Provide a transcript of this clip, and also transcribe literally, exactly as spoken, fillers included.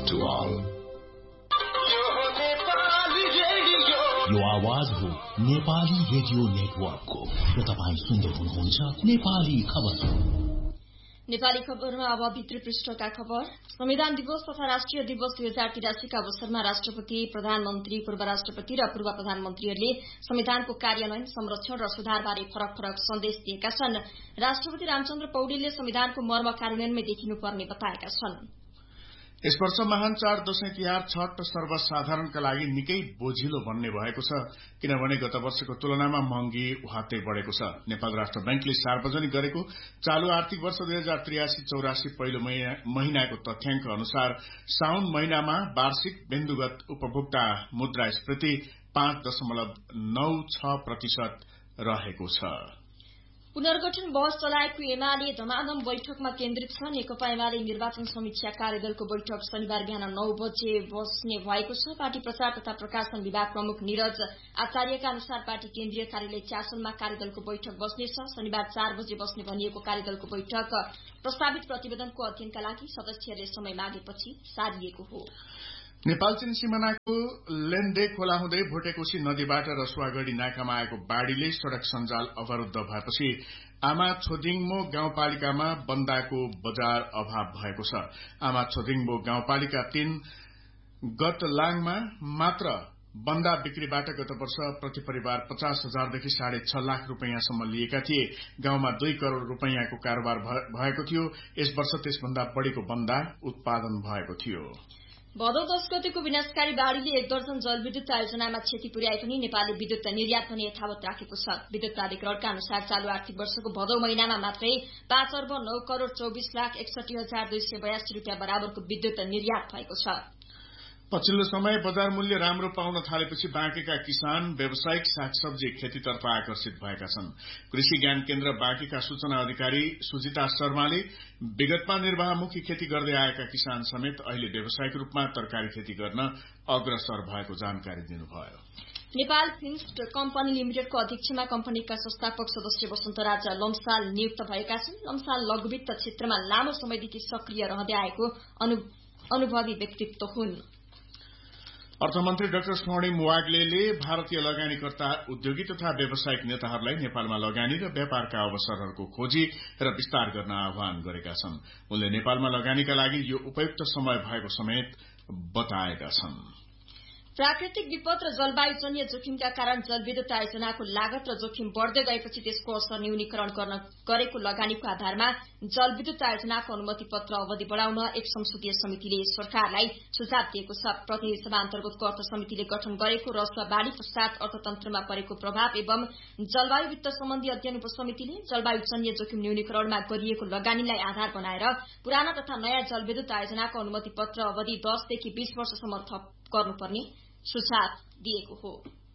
to all. यो आवाज हो नेपाली रेडियो नेटवर्कको र तपाईं सुन्दै हुनुहुन्छ नेपाली खबर। नेपाली खबरमा अब भित्री पृष्ठका खबर। संविधान दिवस तथा राष्ट्रिय दिवस दुई हजार तिरासीका अवसरमा राष्ट्रपति, प्रधानमन्त्री, पूर्व राष्ट्रपति र पूर्व प्रधानमन्त्रीहरूले संविधानको कार्यान्वयन, संरक्षण र सुधारबारे फरक फरक सन्देश दिएका छन्। राष्ट्रपति रामचन्द्र पौडेलले संविधानको मर्म कार्यान्वयनमै देखिनुपर्ने बताएका छन्। यस वर्ष महान चाड दशैं तिहार छठ सर्वसाधारणका लागि निकै बोझिलो बन्ने भएको छ, किनभने गत वर्षको तुलनामा महँगी उहात्तै बढ़ेको छ। नेपाल राष्ट्र बैंकले सार्वजनिक गरेको चालू आर्थिक वर्ष दुई हजार त्रियासी चौरासी पहिलो महिनाको तथ्याङ्क अनुसार साउन महिनामा वार्षिक बिन्दुगत उपभोक्ता मुद्रास्फीति पाँच दशमलव नौ छ प्रतिशत रहेको छ। पुनर्गठन बहस चलाएको एमाले धमाधम बैठकमा केन्द्रित छ। नेकपा एमाले निर्वाचन समीक्षा कार्यदलको बैठक शनिबार बिहान नौ बजे बस्ने भएको छ। पार्टी प्रचार तथा प्रकाशन विभाग प्रमुख निरज आचार्यका अनुसार पार्टी केन्द्रीय कार्यालय च्यासलमा कार्यदलको बैठक बस्नेछ। शनिबार चार बजे बस्ने भनिएको कार्यदलको बैठक प्रस्तावित प्रतिवेदनको अध्ययनका लागि सदस्यहरूले समय मागेपछि सारिएको हो। नेपाल चीन सीमानाको लेन्डे खोला हुँदै भोटेकोशी नदीबाट रसुवागढ़ी नाकामा आएको बाढ़ीले सड़क सञ्जाल अवरूद्ध भएपछि आमा छोदिङमो गाउँपालिकामा बन्दाको बजार अभाव भएको छ। आमा छोदिङमो गाउँपालिका तीन गतलाङमा मात्र बन्दा बिक्रीबाट गत वर्ष प्रति परिवार पचास हजारदेखि साढे छ लाख रूपियाँसम्म लिएका थिए। गाउँमा दुई करोड़ रूपियाँको कारोबार भएको थियो। यस वर्ष त्यसभन्दा बढ़ीको बन्दा उत्पादन भएको थियो। भदौ दश गतेको विनाशकारी बाढ़ीले एक दर्जन जलविद्युत आयोजनामा क्षति पुर्याए पनि नेपालले विद्युत निर्यात पनि यथावत राखेको छ। विद्युत प्राधिकरणका अनुसार चालू आर्थिक वर्षको भदौ महिनामा मात्रै पाँच अर्ब नौ करोड़ चौबिस लाख एकसठी हजार दुई सय बयासी रूपियाँ बराबरको विद्युत निर्यात भएको छ। पछिल्लो समय बजार मूल्य राम्रो पाउन थालेपछि बाँकेका किसान व्यावसायिक सागसब्जी खेतीतर्फ आकर्षित भएका छन्। कृषि ज्ञान केन्द्र बाँकेका सूचना अधिकारी सुजिता शर्माले विगतमा निर्वाहमुखी खेती गर्दै आएका किसान समेत अहिले व्यावसायिक रूपमा तरकारी खेती गर्न अग्रसर भएको जानकारी दिनुभयो। नेपाल फिन्स्ट कम्पनी लिमिटेडको अध्यक्षमा कम्पनीका संस्थापक सदस्य वसन्तराज लम्साल नियुक्त भएका छन्। लम्साल लघुवित्त क्षेत्रमा लामो समयदेखि सक्रिय रहँदै आएको अनुभवी व्यक्तित्व हुन्। अर्थमन्त्री डाक्टर स्वर्णिम वाग्लेले भारतीय लगानीकर्ता, उद्योगी तथा व्यावसायिक नेताहरूलाई नेपालमा लगानी र व्यापारका अवसरहरूको खोजी र विस्तार गर्न आह्वान गरेका छन्। उनले नेपालमा लगानीका लागि यो उपयुक्त समय भएको समेत बताएका छन्। प्राकृतिक विपद र जलवायुजन्य जोखिमका कारण जलविद्युत आयोजनाको लागत र जोखिम बढ़दै गएपछि त्यसको असर न्यूनीकरण गर्न गरेको लगानीको आधारमा जलविद्युत आयोजनाको अनुमति पत्र अवधि बढ़ाउन एक संसदीय समितिले सरकारलाई सुझाव दिएको छ। प्रतिनिधि सभा अन्तर्गतको अर्थ समितिले गठन गरेको रसुवा बाढ़ी पश्चात अर्थतन्त्रमा परेको प्रभाव एवं जलवायु वित्त सम्बन्धी अध्ययन उपसमितिले जलवायुजन्य जोखिम न्यूनीकरणमा गरिएको लगानीलाई आधार बनाएर पुराना तथा नयाँ जलविद्युत आयोजनाको अनुमति पत्र अवधि दसदेखि बीस वर्षसम्म थप गर्नुपर्ने सुझाव दिएको हो।